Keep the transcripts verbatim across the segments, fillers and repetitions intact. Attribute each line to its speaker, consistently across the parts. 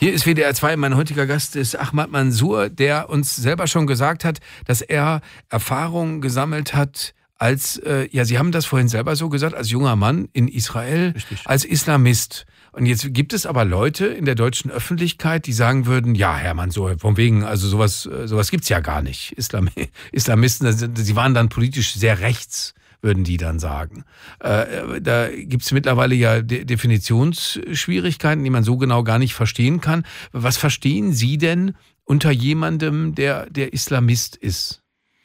Speaker 1: Hier ist W D R zwei, mein heutiger Gast ist Ahmad Mansour, der uns selber schon gesagt hat, dass er Erfahrungen gesammelt hat als, äh, ja, Sie haben das vorhin selber so gesagt, als junger Mann in Israel, Richtig. Als Islamist. Und jetzt gibt es aber Leute in der deutschen Öffentlichkeit, die sagen würden, ja, Herr Mansour, von wegen, also sowas, sowas gibt's ja gar nicht. Islam, Islamisten, sie waren dann politisch sehr rechts, würden die dann sagen. Äh, da gibt's mittlerweile ja De- Definitionsschwierigkeiten, die man so genau gar nicht verstehen kann. Was verstehen Sie denn unter jemandem, der, der Islamist ist?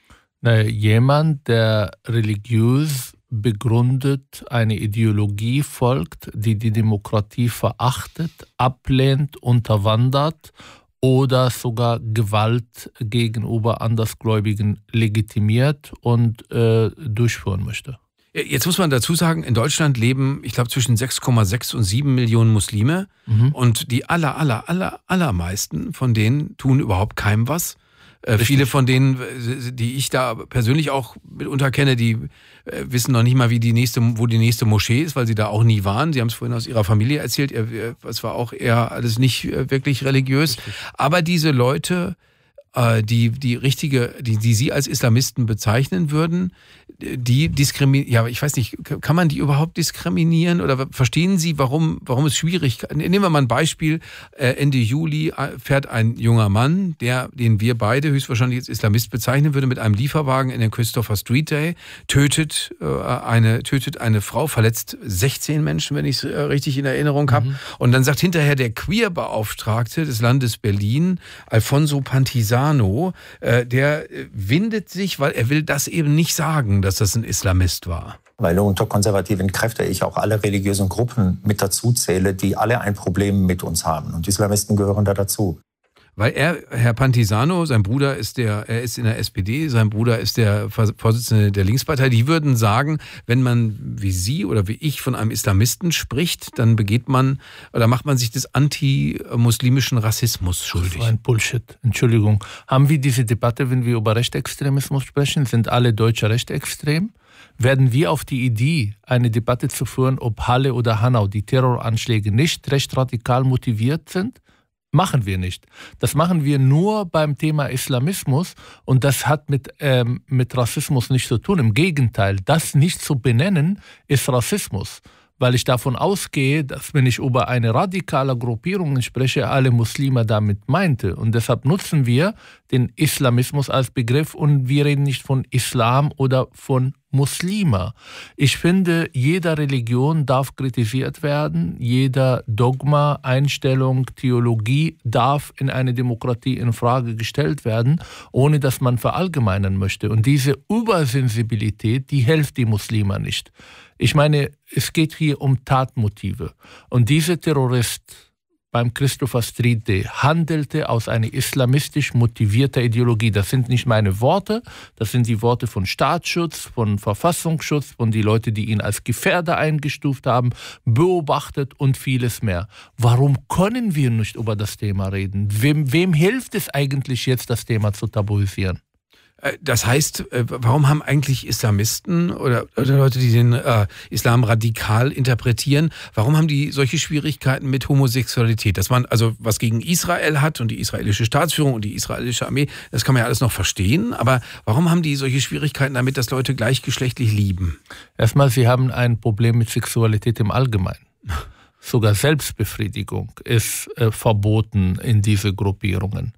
Speaker 2: Na, jemand, der religiös begründet eine Ideologie folgt, die die Demokratie verachtet, ablehnt, unterwandert oder sogar Gewalt gegenüber Andersgläubigen legitimiert und äh, durchführen möchte.
Speaker 1: Jetzt muss man dazu sagen, in Deutschland leben, ich glaube, zwischen sechs Komma sechs und sieben Millionen Muslime. Mhm. Und die aller, aller, aller, allermeisten von denen tun überhaupt keinem was. Äh, viele von denen, die ich da persönlich auch mitunter kenne, die äh, wissen noch nicht mal, wie die nächste, wo die nächste Moschee ist, weil sie da auch nie waren. Sie haben es vorhin aus ihrer Familie erzählt. Es war auch eher alles nicht wirklich religiös. Richtig. Aber diese Leute, äh, die die richtige, die die Sie als Islamisten bezeichnen würden, die diskriminieren. Ja, ich weiß nicht, kann man die überhaupt diskriminieren oder verstehen Sie, warum warum es schwierig? Nehmen wir mal ein Beispiel. Ende Juli fährt ein junger Mann, der den wir beide höchstwahrscheinlich als Islamist bezeichnen würden, mit einem Lieferwagen in den Christopher Street Day, tötet eine tötet eine Frau, verletzt sechzehn Menschen, wenn ich es richtig in Erinnerung habe. Mhm. Und dann sagt hinterher der Queerbeauftragte des Landes Berlin, Alfonso Pantisano, der windet sich, weil er will das eben nicht sagen, dass das ein Islamist war.
Speaker 3: Weil unter konservativen Kräften ich auch alle religiösen Gruppen mit dazu zähle, die alle ein Problem mit uns haben. Und Islamisten gehören da dazu.
Speaker 1: Weil er, Herr Pantisano, sein Bruder ist der, er ist in der S P D, sein Bruder ist der Vorsitzende der Linkspartei, die würden sagen, wenn man wie Sie oder wie ich von einem Islamisten spricht, dann begeht man oder macht man sich des anti-muslimischen Rassismus schuldig.
Speaker 2: Das war ein Bullshit, Entschuldigung. Haben wir diese Debatte, wenn wir über Rechtsextremismus sprechen, sind alle Deutsche rechtsextrem? Werden wir auf die Idee, eine Debatte zu führen, ob Halle oder Hanau, die Terroranschläge nicht rechtsradikal motiviert sind? Machen wir nicht. Das machen wir nur beim Thema Islamismus und das hat mit, ähm, mit Rassismus nichts zu tun. Im Gegenteil, das nicht zu benennen, ist Rassismus. Weil ich davon ausgehe, dass wenn ich über eine radikale Gruppierung spreche, alle Muslime damit meinte. Und deshalb nutzen wir den Islamismus als Begriff und wir reden nicht von Islam oder von Muslime. Ich finde, jede Religion darf kritisiert werden, jeder Dogma, Einstellung, Theologie darf in eine Demokratie in Frage gestellt werden, ohne dass man verallgemeinern möchte. Und diese Übersensibilität, die hilft die Muslime nicht. Ich meine, es geht hier um Tatmotive. Und dieser Terrorist beim Christopher Street Day handelte aus einer islamistisch motivierten Ideologie. Das sind nicht meine Worte, das sind die Worte von Staatsschutz, von Verfassungsschutz, von den Leuten, die ihn als Gefährder eingestuft haben, beobachtet und vieles mehr. Warum können wir nicht über das Thema reden? Wem, wem hilft es eigentlich jetzt, das Thema zu tabuisieren?
Speaker 1: Das heißt, warum haben eigentlich Islamisten oder, oder Leute, die den äh, Islam radikal interpretieren, warum haben die solche Schwierigkeiten mit Homosexualität? Dass man also was gegen Israel hat und die israelische Staatsführung und die israelische Armee, das kann man ja alles noch verstehen. Aber warum haben die solche Schwierigkeiten damit, dass Leute gleichgeschlechtlich lieben?
Speaker 2: Erstmal, sie haben ein Problem mit Sexualität im Allgemeinen. Sogar Selbstbefriedigung ist äh, verboten in diese Gruppierungen,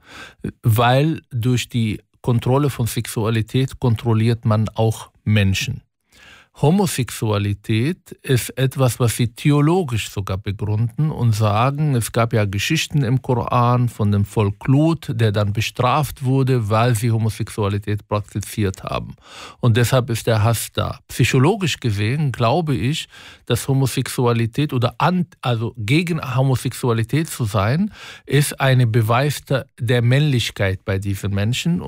Speaker 2: weil durch die Kontrolle von Sexualität kontrolliert man auch Menschen. Homosexualität ist etwas, was sie theologisch sogar begründen und sagen, es gab ja Geschichten im Koran von dem Volk Lut, der dann bestraft wurde, weil sie Homosexualität praktiziert haben. Und deshalb ist der Hass da. Psychologisch gesehen glaube ich, dass Homosexualität oder an, also gegen Homosexualität zu sein, ist ein Beweis der Männlichkeit bei diesen Menschen.